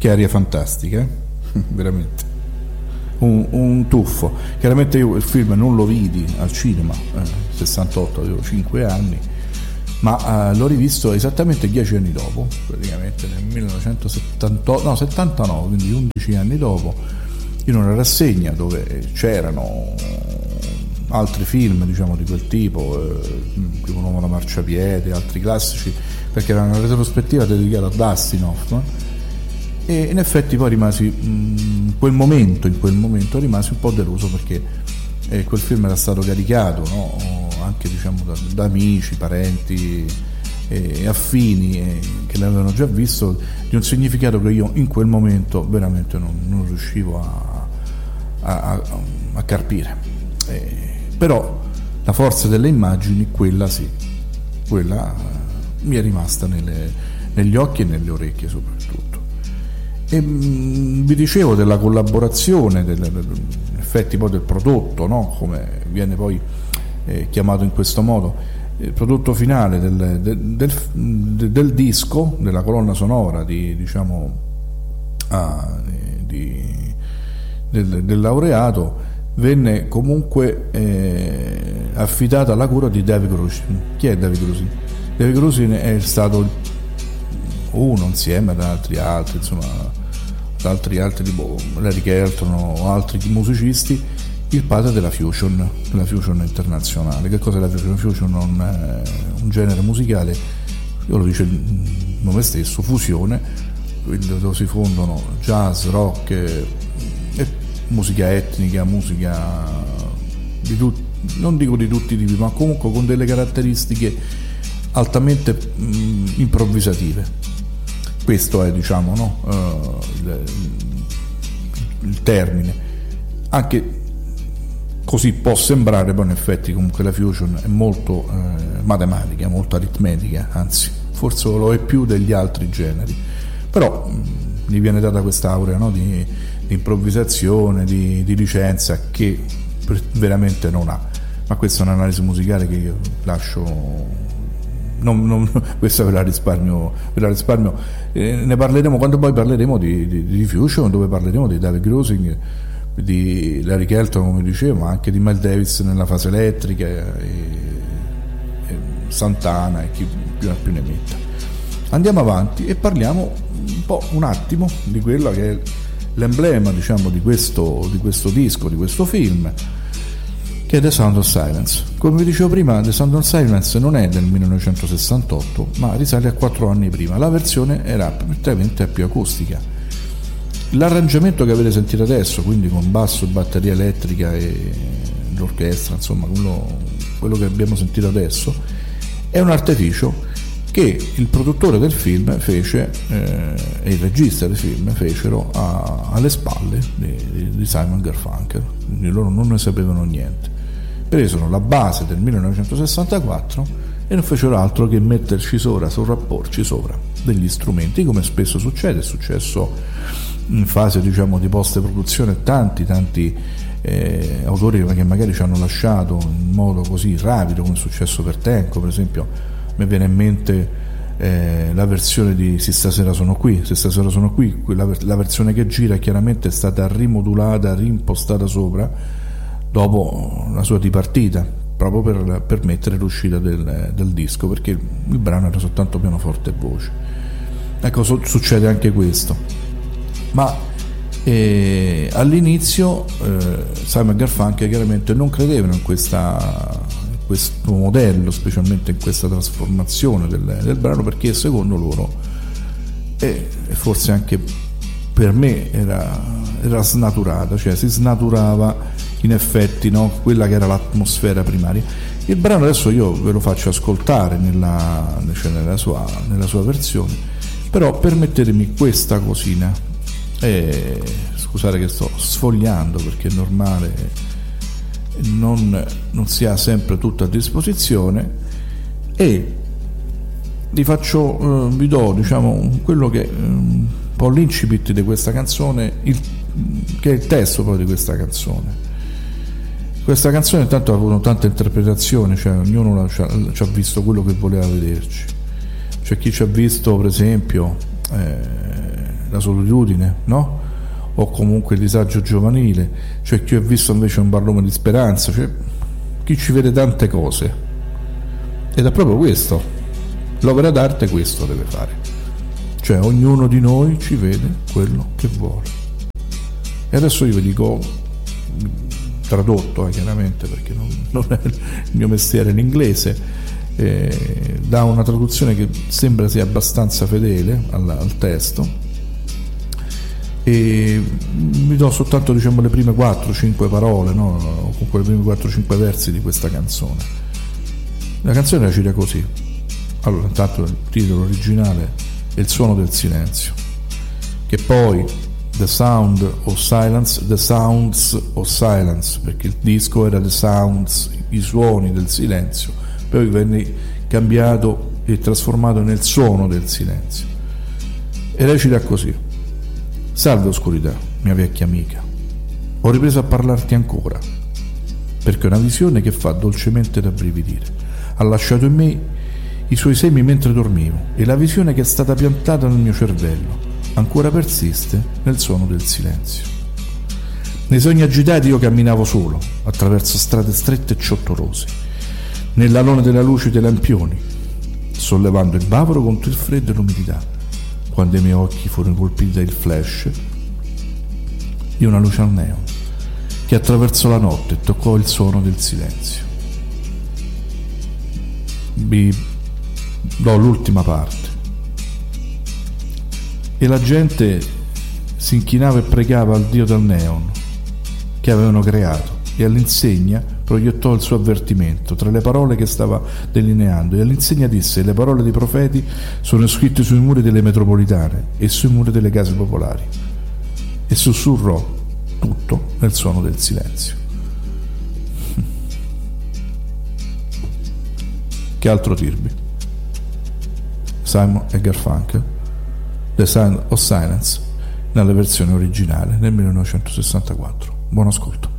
Che aria fantastica, veramente. Un tuffo. Chiaramente io il film non lo vidi al cinema, 68, avevo 5 anni, ma l'ho rivisto esattamente 10 anni dopo, praticamente nel 79, quindi 11 anni dopo, in una rassegna dove c'erano altri film, diciamo, di quel tipo, tipo L'uomo da marciapiede, altri classici, perché era una retrospettiva dedicata a Dustin Hoffman. E in effetti poi rimasi in quel momento rimasi un po' deluso, perché quel film era stato caricato, no? Anche, diciamo, da amici, parenti e affini che l'avevano già visto, di un significato che io in quel momento veramente non riuscivo a carpire. Però la forza delle immagini, quella sì, quella mi è rimasta negli occhi e nelle orecchie soprattutto. E vi dicevo della collaborazione, in effetti poi del prodotto, no? Come viene poi chiamato in questo modo, il prodotto finale del disco, della colonna sonora diciamo del laureato, venne comunque affidata alla cura di Dave Grusin. Chi è Dave Grusin? Dave Grusin è stato uno, insieme ad altri, insomma, altri tipo Larry Kelton o altri musicisti, il padre della fusion internazionale. Che cos'è la fusion? La fusion non è un genere musicale, io lo dice il nome stesso, fusione, dove si fondono jazz, rock e musica etnica, musica non dico di tutti i tipi, ma comunque con delle caratteristiche altamente improvvisative. Questo è, diciamo, no? Il termine. Anche così può sembrare, poi in effetti comunque la fusion è molto matematica, molto aritmetica, anzi forse lo è più degli altri generi, però gli viene data quest'aurea, no? di improvvisazione, di licenza, che veramente non ha. Ma questa è un'analisi musicale che io lascio, questa ve la risparmio. Ne parleremo quando poi parleremo di Fusion, dove parleremo di Dave Grusin, di Larry Kelton, come dicevo, ma anche di Miles Davis nella fase elettrica, e Santana e chi più ne metta. Andiamo avanti e parliamo un attimo di quello che è l'emblema, diciamo, di questo disco, di questo film, che è The Sound of Silence. Come vi dicevo prima, The Sound of Silence non è del 1968, ma risale a 4 anni prima. La versione era praticamente più acustica. L'arrangiamento che avete sentito adesso, quindi con basso, batteria elettrica e l'orchestra, insomma quello che abbiamo sentito adesso, è un artificio che il produttore del film fece e il regista del film fecero alle spalle di Simon Garfunkel, quindi loro non ne sapevano niente. Presero la base del 1964 e non fecero altro che metterci sopra, sovrapporci sopra degli strumenti, come spesso succede. È successo in fase, diciamo, di post-produzione. Tanti autori che magari ci hanno lasciato in modo così rapido, come è successo per Tenco, per esempio. Mi viene in mente la versione di Se stasera sono qui, la versione che gira chiaramente è stata rimodulata, reimpostata sopra dopo la sua dipartita, proprio per permettere l'uscita del disco, perché il brano era soltanto pianoforte e voce. Ecco, succede anche questo. Ma all'inizio Simon Garfunkel chiaramente non credevano in questo modello, specialmente in questa trasformazione del brano, perché secondo loro, e forse anche per me, era snaturata, cioè si snaturava in effetti, no? Quella che era l'atmosfera primaria. Il brano adesso io ve lo faccio ascoltare nella sua versione, però permettetemi questa cosina, scusate che sto sfogliando perché è normale, non si ha sempre tutto a disposizione, e vi do, diciamo, quello che un po' l'incipit di questa canzone, che è il testo poi di questa canzone. Questa canzone intanto ha avuto tante interpretazioni, cioè ognuno ci ha visto quello che voleva vederci. C'è chi ci ha visto, per esempio, la solitudine, no? O comunque il disagio giovanile, cioè chi ha visto invece un barlume di speranza, cioè chi ci vede tante cose. Ed è proprio questo, l'opera d'arte questo deve fare, cioè ognuno di noi ci vede quello che vuole. E adesso io vi dico, tradotto chiaramente perché non è il mio mestiere l'inglese, da una traduzione che sembra sia abbastanza fedele al testo, e vi do soltanto, diciamo, le prime 4-5 parole, no? Comunque i primi 4-5 versi di questa canzone. La canzone recita così. Allora, intanto il titolo originale è Il suono del silenzio, che poi The Sound of Silence, The Sounds of Silence, perché il disco era The Sounds, i suoni del silenzio, poi venne cambiato e trasformato nel suono del silenzio, e recita così: salve oscurità, mia vecchia amica, ho ripreso a parlarti ancora, perché una visione che fa dolcemente rabbrividire ha lasciato in me i suoi semi mentre dormivo, e la visione che è stata piantata nel mio cervello ancora persiste nel suono del silenzio. Nei sogni agitati io camminavo solo, attraverso strade strette e ciottolose, nell'alone della luce dei lampioni, sollevando il bavero contro il freddo e l'umidità, quando i miei occhi furono colpiti dal flash di una luce al neon che attraversò la notte e toccò il suono del silenzio. Vi do l'ultima parte. E la gente si inchinava e pregava al dio del neon che avevano creato, e all'insegna proiettò il suo avvertimento tra le parole che stava delineando, e all'insegna disse: le parole dei profeti sono scritte sui muri delle metropolitane e sui muri delle case popolari, e sussurrò tutto nel suono del silenzio. Che altro dirvi? Simon e Garfunkel, The Sound of Silence, nella versione originale nel 1964. Buon ascolto.